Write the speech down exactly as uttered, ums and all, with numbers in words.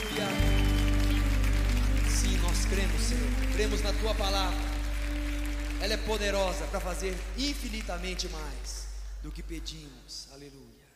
Aleluia. Sim, nós cremos, Senhor. Cremos na tua palavra. Ela é poderosa para fazer infinitamente mais do que pedimos. Aleluia.